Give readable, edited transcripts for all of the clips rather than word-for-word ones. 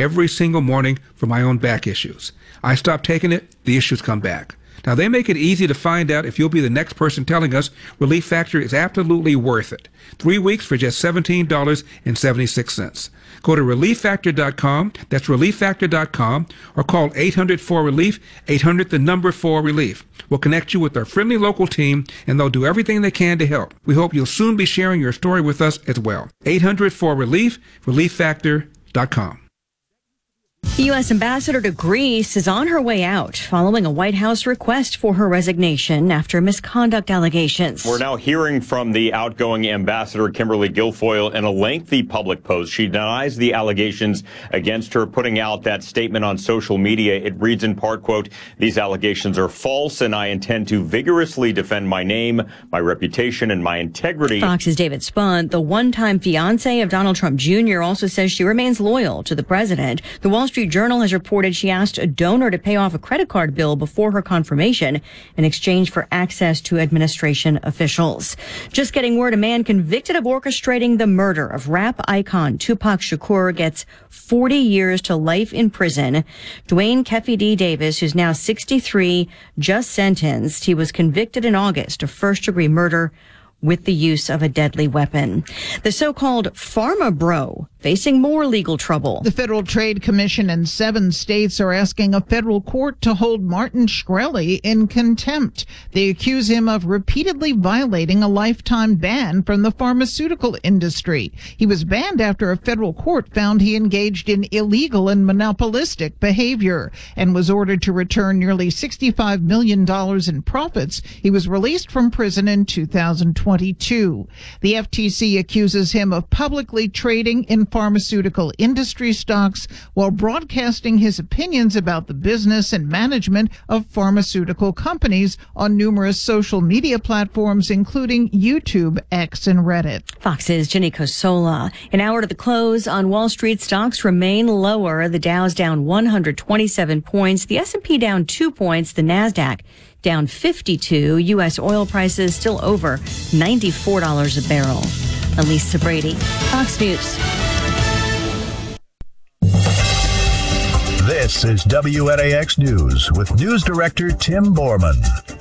every single morning for my own back issues. I stop taking it, the issues come back. Now, they make it easy to find out if you'll be the next person telling us Relief Factor is absolutely worth it. 3 weeks for just $17.76. Go to ReliefFactor.com, that's ReliefFactor.com, or call 800-4RELIEF, 800-4RELIEF. We'll connect you with our friendly local team, and they'll do everything they can to help. We hope you'll soon be sharing your story with us as well. 800-4RELIEF, ReliefFactor.com. The U.S. ambassador to Greece is on her way out following a White House request for her resignation after misconduct allegations. We're now hearing from the outgoing ambassador, Kimberly Guilfoyle, in a lengthy public post. She denies the allegations against her, putting out that statement on social media. It reads in part, quote, "These allegations are false, and I intend to vigorously defend my name, my reputation, and my integrity." Fox's David Spunt, the one-time fiance of Donald Trump Jr., also says she remains loyal to the president. The Wall Street Journal has reported she asked a donor to pay off a credit card bill before her confirmation in exchange for access to administration officials. Just getting word, a man convicted of orchestrating the murder of rap icon Tupac Shakur gets 40 years to life in prison. Dwayne Keffe D. Davis, who's now 63, just sentenced. He was convicted in August of first-degree murder with the use of a deadly weapon. The so-called Pharma Bro facing more legal trouble. The Federal Trade Commission and 7 states are asking a federal court to hold Martin Shkreli in contempt. They accuse him of repeatedly violating a lifetime ban from the pharmaceutical industry. He was banned after a federal court found he engaged in illegal and monopolistic behavior and was ordered to return nearly $65 million in profits. He was released from prison in 2022. The FTC accuses him of publicly trading in pharmaceutical industry stocks while broadcasting his opinions about the business and management of pharmaceutical companies on numerous social media platforms, including YouTube, X, and Reddit. Fox's Jenny Cosola. An hour to the close on Wall Street, stocks remain lower. The Dow's down 127 points. The S&P down 2 points. The NASDAQ down 52. U.S. oil prices still over $94 a barrel. Elisa Brady, Fox News. This is WNAX News with News Director Tim Borman.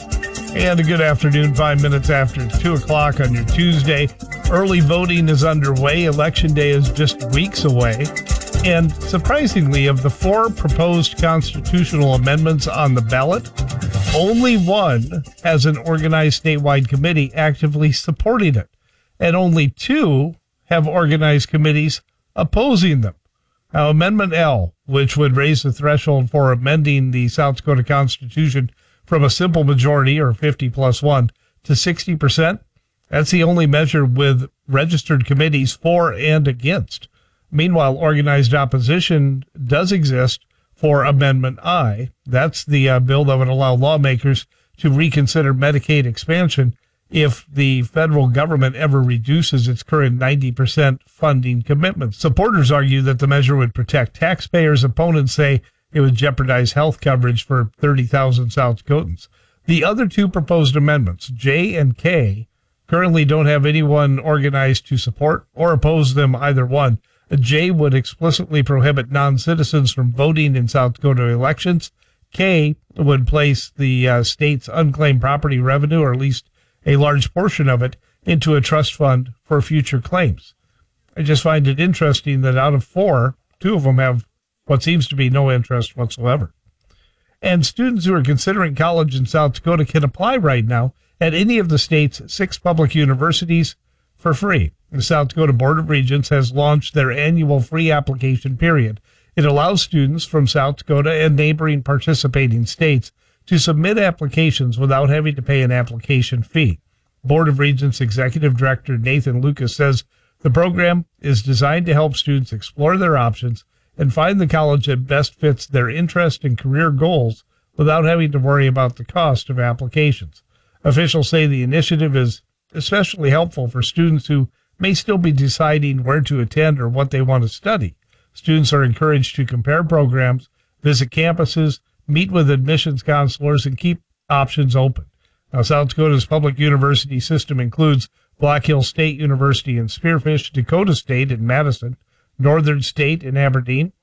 And a good afternoon, 5 minutes after 2 o'clock on your Tuesday. Early voting is underway. Election Day is just weeks away. And surprisingly, of the 4 proposed constitutional amendments on the ballot, only one has an organized statewide committee actively supporting it. And only 2 have organized committees opposing them. Now, Amendment L, which would raise the threshold for amending the South Dakota Constitution from a simple majority, or 50+1, to 60%, that's the only measure with registered committees for and against. Meanwhile, organized opposition does exist for Amendment I. That's the bill that would allow lawmakers to reconsider Medicaid expansion if the federal government ever reduces its current 90% funding commitment. Supporters argue that the measure would protect taxpayers. Opponents say it would jeopardize health coverage for 30,000 South Dakotans. The other 2 proposed amendments, J and K, currently don't have anyone organized to support or oppose them, either one. J would explicitly prohibit non-citizens from voting in South Dakota elections. K would place the state's unclaimed property revenue, or at least a large portion of it, into a trust fund for future claims. I just find it interesting that out of 4, 2 of them have what seems to be no interest whatsoever. And students who are considering college in South Dakota can apply right now at any of the state's 6 public universities for free. The South Dakota Board of Regents has launched their annual free application period. It allows students from South Dakota and neighboring participating states to submit applications without having to pay an application fee. Board of Regents Executive Director Nathan Lucas says the program is designed to help students explore their options and find the college that best fits their interest and career goals without having to worry about the cost of applications. Officials say the initiative is especially helpful for students who may still be deciding where to attend or what they want to study. Students are encouraged to compare programs, visit campuses, meet with admissions counselors, and keep options open. Now, South Dakota's public university system includes Black Hills State University in Spearfish, Dakota State in Madison, Northern State in Aberdeen,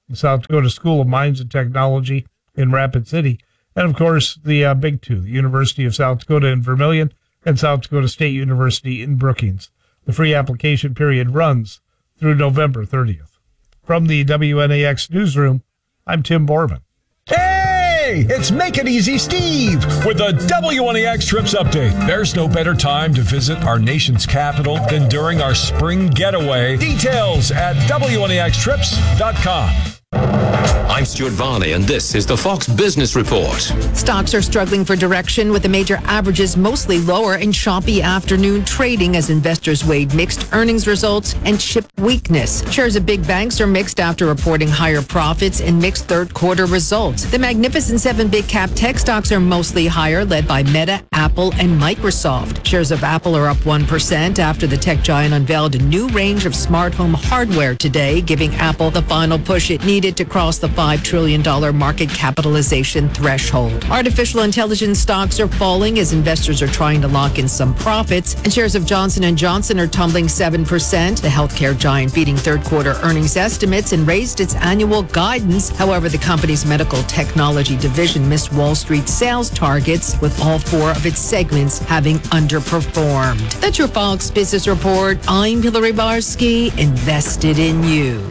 the South Dakota School of Mines and Technology in Rapid City, and of course the big two, the University of South Dakota in Vermilion and South Dakota State University in Brookings. The free application period runs through November 30th. From the WNAX newsroom, I'm Tim Borman. Hey, it's Make It Easy Steve with the WNAX Trips Update. There's no better time to visit our nation's capital than during our spring getaway. Details at WNAXtrips.com. I'm Stuart Varney, and this is the Fox Business Report. Stocks are struggling for direction, with the major averages mostly lower in choppy afternoon trading as investors weighed mixed earnings results and chip weakness. Shares of big banks are mixed after reporting higher profits and mixed third quarter results. The Magnificent Seven big cap tech stocks are mostly higher, led by Meta, Apple, and Microsoft. Shares of Apple are up 1% after the tech giant unveiled a new range of smart home hardware today, giving Apple the final push it needed to cross the $5 trillion market capitalization threshold. Artificial intelligence stocks are falling as investors are trying to lock in some profits, and shares of Johnson & Johnson are tumbling 7%. The healthcare giant beating third quarter earnings estimates and raised its annual guidance. However, the company's medical technology division missed Wall Street sales targets, with all four of its segments having underperformed. That's your Fox Business Report. I'm Hillary Barsky, invested in you.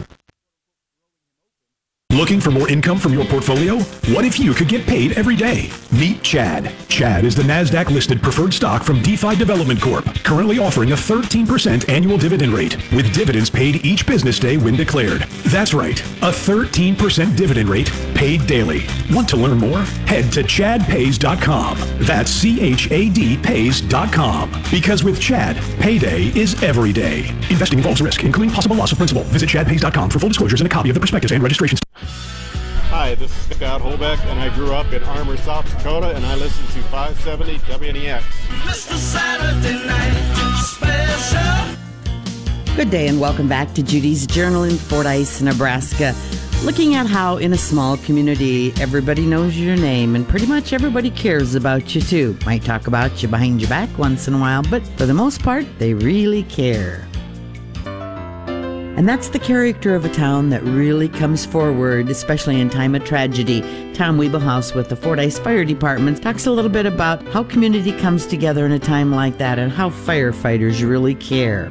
Looking for more income from your portfolio? What if you could get paid every day? Meet Chad. Chad is the NASDAQ-listed preferred stock from DeFi Development Corp., currently offering a 13% annual dividend rate, with dividends paid each business day when declared. That's right, a 13% dividend rate paid daily. Want to learn more? Head to chadpays.com. That's CHAD pays.com. Because with Chad, payday is every day. Investing involves risk, including possible loss of principal. Visit chadpays.com for full disclosures and a copy of the prospectus and registration. Hi, this is Scott Holbeck, and I grew up in Armour, South Dakota, and I listen to 570 WNEX. Mr. Saturday Night Special. Good day and welcome back to Judy's Journal in Fordyce, Nebraska. Looking at how in a small community, everybody knows your name and pretty much everybody cares about you too. Might talk about you behind your back once in a while, but for the most part, they really care. And that's the character of a town that really comes forward, especially in time of tragedy. Tom Wiebelhaus with the Fordyce Fire Department talks a little bit about how community comes together in a time like that and how firefighters really care.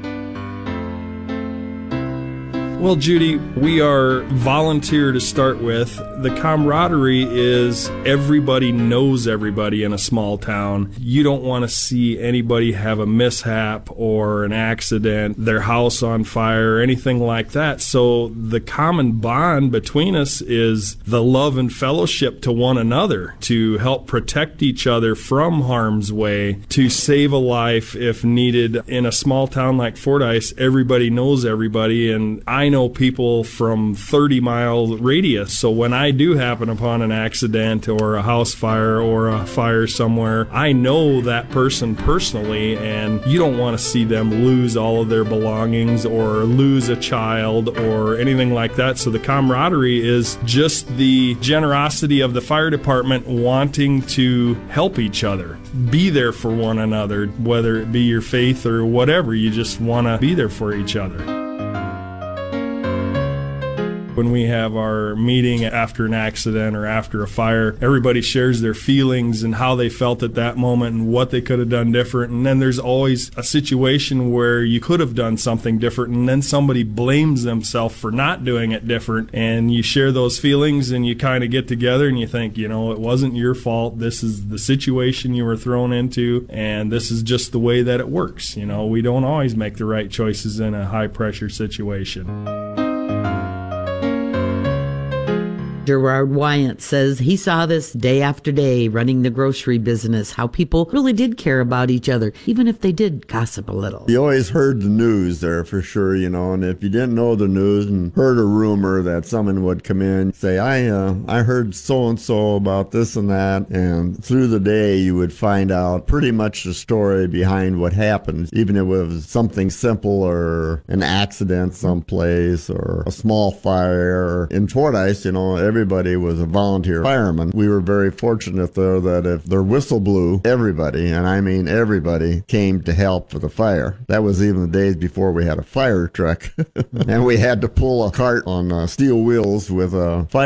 Well, Judy, we are volunteer to start with. The camaraderie is everybody knows everybody in a small town. You don't want to see anybody have a mishap or an accident, their house on fire, or anything like that. So the common bond between us is the love and fellowship to one another, to help protect each other from harm's way, to save a life if needed. In a small town like Fordyce, everybody knows everybody, and I know people from 30-mile radius. So when I do happen upon an accident or a house fire or a fire somewhere, I know that person personally, and you don't want to see them lose all of their belongings or lose a child or anything like that. So the camaraderie is just the generosity of the fire department wanting to help each other, be there for one another, whether it be your faith or whatever. You just want to be there for each other. When we have our meeting after an accident or after a fire, everybody shares their feelings and how they felt at that moment and what they could have done different. And then there's always a situation where you could have done something different, and then somebody blames themselves for not doing it different. And you share those feelings and you kind of get together and you think, you know, it wasn't your fault. This is the situation you were thrown into, and this is just the way that it works. You know, we don't always make the right choices in a high pressure situation. Gerard Wyant says he saw this day after day running the grocery business, how people really did care about each other, even if they did gossip a little. You always heard the news there for sure, you know, and if you didn't know the news and heard a rumor that someone would come in, say, I heard so-and-so about this and that, and through the day you would find out pretty much the story behind what happened, even if it was something simple or an accident someplace or a small fire. In Fordyce, you know, everybody was a volunteer fireman. We were very fortunate, though, that if their whistle blew, everybody, and I mean everybody, came to help for the fire. That was even the days before we had a fire truck. And we had to pull a cart on steel wheels with a fire